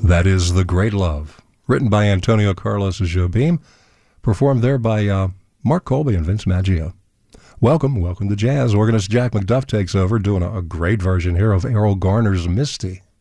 That is The Great Love, written by Antonio Carlos Jobim, performed there by Mark Colby and Vince Maggio. Welcome to jazz. Organist Jack McDuff takes over, doing a great version here of Errol Garner's Misty.